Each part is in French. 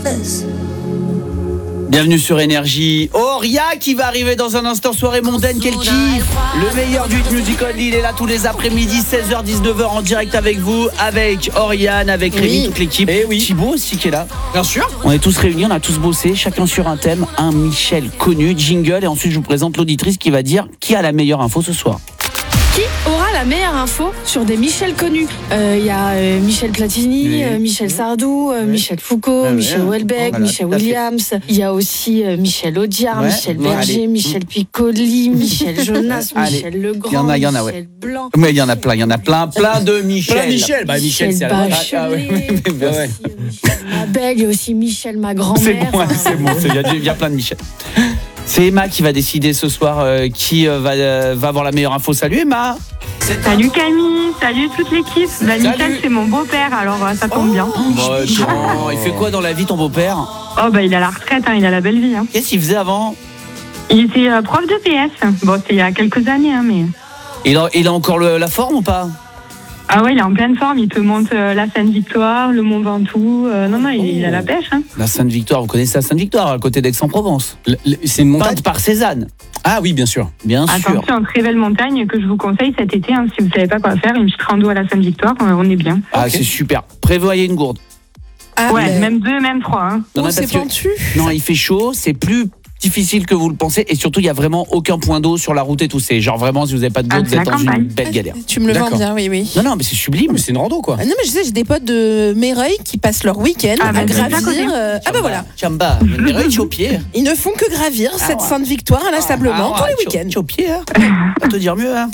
Bienvenue sur Énergie. Auria qui va arriver dans un instant, soirée mondaine, quel kiff. Le meilleur du Hit Music Only, il est là tous les après-midi, 16h, 19h en direct avec vous, avec Oriane, avec Rémi, toute l'équipe. Et oui. Thibaut aussi qui est là. Bien sûr. On est tous réunis, on a tous bossé, chacun sur un thème, un Michel connu, jingle, et ensuite je vous présente l'auditrice qui va dire qui a la meilleure info ce soir. Qui aura la meilleure info sur des Michel connus? Il y a Michel Platini, Michel Sardou, Michel Foucault, Michel Houellebecq, Michel Williams. Il y a aussi Michel Audiard, Michel Berger, Michel Piccoli, Michel Jonas, Michel Legrand, Michel Blanc. Mais il y en a plein de Michel. Plein Michel, Michel c'est Bachelet, Michel Mabel, il y a aussi Michel ma grand-mère. C'est bon, il y a plein de Michel. C'est Emma qui va décider ce soir qui va avoir la meilleure info. Salut Emma. Salut Camille, salut toute l'équipe. Michel c'est mon beau-père, alors ça tombe bien. Il fait quoi dans la vie ton beau-père? Il a la retraite, il a la belle vie. Qu'est-ce qu'il faisait avant? Il était prof de PS. Bon, c'était il y a quelques années, mais... Il a encore la forme ou pas? Ah ouais, il est en pleine forme, il te monte la Sainte-Victoire, le Mont Ventoux. Il a la pêche. La Sainte-Victoire, vous connaissez la Sainte-Victoire, à côté d'Aix-en-Provence. C'est une montagne peinte par Cézanne. Ah oui, bien sûr. Attention, une très belle montagne que je vous conseille cet été, si vous ne savez pas quoi faire, une petite rando à la Sainte-Victoire, on est bien. Ah, okay. C'est super. Prévoyez une gourde. Même 2, même 3. Non, c'est pentu. Non, il fait chaud, c'est plus difficile que vous le pensez, et surtout il y a vraiment aucun point d'eau sur la route et tout. C'est genre vraiment, si vous n'avez pas de gourde, vous êtes dans une belle galère. Tu me le vends bien, oui. Non, mais c'est sublime, c'est une rando quoi. Non, mais je sais, j'ai des potes de Meyreuil qui passent leur week-end à gravir. Voilà. Chamba, Meyreuil, tu au pied. Ils ne font que gravir cette Sainte-Victoire inlassablement tous les week-ends. Tu au pied, hein. On va te dire mieux, hein.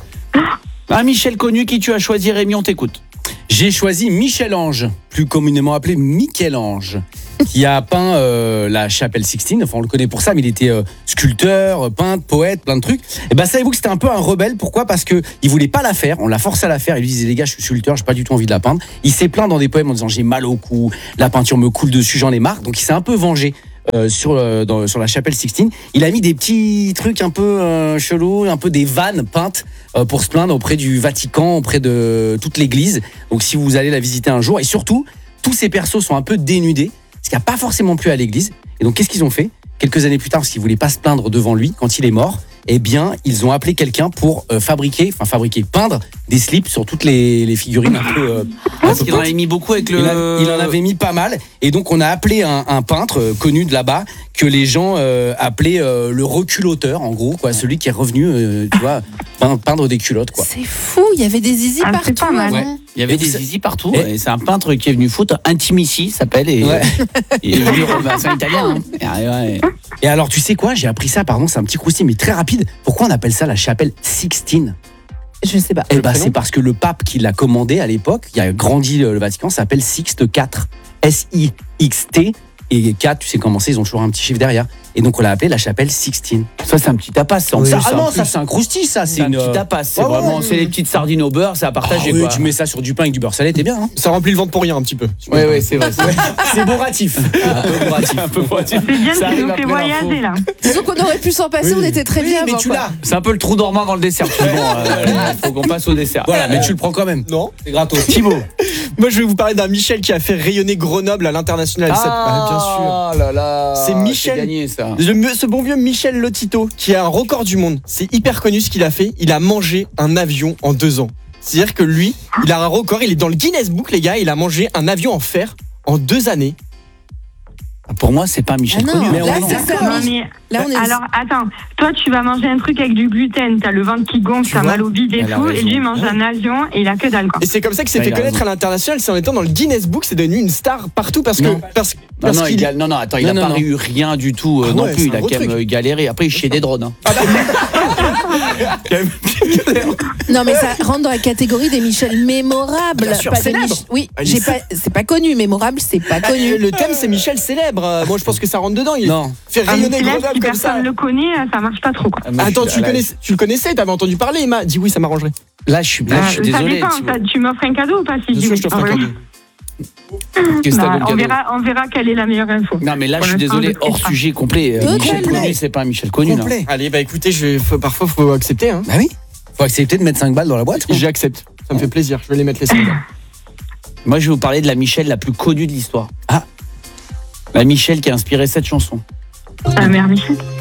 Michel connu, qui tu as choisi, Rémi, on t'écoute. J'ai choisi Michel-Ange, plus communément appelé Michel-Ange, qui a peint la chapelle Sixtine. Enfin, on le connaît pour ça, mais il était sculpteur, peintre, poète, plein de trucs. Et savez-vous que c'était un peu un rebelle? Pourquoi? Parce que il voulait pas la faire. On l'a forcé à la faire. Il lui disait, les gars, je suis sculpteur, j'ai pas du tout envie de la peindre. Il s'est plaint dans des poèmes en disant, j'ai mal au cou, la peinture me coule dessus, j'en ai marre. Donc il s'est un peu vengé. Sur la chapelle Sixtine, il a mis des petits trucs un peu chelous, un peu des vannes peintes pour se plaindre auprès du Vatican, auprès de toute l'église. Donc si vous allez la visiter un jour, et surtout tous ces persos sont un peu dénudés, ce qui n'a pas forcément plu à l'église. Et donc qu'est-ce qu'ils ont fait? Quelques années plus tard, parce qu'ils voulaient pas se plaindre devant lui quand il est mort, ils ont appelé quelqu'un pour peindre des slips sur toutes les figurines un peu. Parce qu'il en avait mis beaucoup avec il en avait mis pas mal, et donc on a appelé un peintre connu de là-bas que les gens appelaient le reculotteur, en gros, quoi, celui qui est revenu, tu vois, peindre des culottes, quoi. C'est fou, il y avait des zizi partout. Pas mal. Ouais. Il y avait des zizi partout, et c'est un peintre qui est venu foutre, Intimici s'appelle, et il est venu, c'est un italien. Hein. Et alors, tu sais quoi, j'ai appris ça, pardon, c'est un petit croustille, mais très rapide. Pourquoi on appelle ça la chapelle Sixtine? Je ne sais pas. C'est parce que le pape qui l'a commandé à l'époque, qui a grandi le Vatican, s'appelle Sixte IV. S-I-X-T. Et 4, tu sais comment c'est, ils ont toujours un petit chiffre derrière. Et donc on l'a appelé la chapelle Sixtine. Ça, c'est un petit tapas. Ça, c'est un croustille, ça. C'est un petit tapas. C'est vraiment, c'est les petites sardines au beurre, c'est à partager. Oui, tu mets ça sur du pain avec du beurre salé, t'es bien. Hein. Ça remplit le ventre pour rien un petit peu. Oui, c'est vrai. C'est bourratif. Un peu bourratif. C'est bien que tu nous fais voyager là. Disons qu'on aurait pu s'en passer, on était très bien. Mais tu l'as. C'est un peu le trou dormant avant le dessert. Faut qu'on passe au dessert. Voilà, mais tu le prends quand même. Non, c'est gratos. Thibaut. Moi, je vais vous parler d'un Michel qui a fait rayonner Grenoble à l'international. Bien sûr. Ah là là. C'est Michel. C'est gagné, ça. Ce bon vieux Michel Lotito qui a un record du monde. C'est hyper connu ce qu'il a fait. Il a mangé un avion en 2 ans. C'est-à-dire que lui, il a un record. Il est dans le Guinness Book, les gars. Il a mangé un avion en fer en 2 années. Pour moi, c'est pas Michel connu. Mais là, c'est ça. Là, on est... Alors, attends, toi, tu vas manger un truc avec du gluten, t'as le ventre qui gonfle, t'as mal au bide et tout, et lui, il mange un avion et il a que dalle, quoi. Et c'est comme ça qu'il s'est fait connaître à l'international, c'est en étant dans le Guinness Book, c'est devenu une star partout parce que. Attends, il a pas eu rien du tout non plus, il a quand même galéré. Après, il chiait des drones. Non, mais ça rentre dans la catégorie des Michel mémorables. Bien sûr, célèbre. Oui, c'est pas connu, mémorable, c'est pas connu. Le thème, c'est Michel célèbre. Moi, je pense que ça rentre dedans. Il fait Un rayonner célèbre, Grenoble si comme ça. personne le connaît, ça marche pas trop, quoi. Attends, tu le connaissais, t'avais entendu parler, Emma. Dis oui, ça m'arrangerait. Là, je suis désolé. Ça dépend, tu m'offres un cadeau ou pas, si Bien sûr, je t'offre un cadeau. On verra quelle est la meilleure info. Non, mais là, je suis désolé, hors sujet complet. Michel connu, c'est pas un Michel connu. Allez, écoutez, parfois, faut accepter. Hein. Bah oui. Faut accepter de mettre 5 balles dans la boîte. J'accepte. Ça me fait plaisir. Je vais les mettre les 5 balles. Moi, je vais vous parler de la Michel la plus connue de l'histoire. Michel qui a inspiré cette chanson. La mère Michel.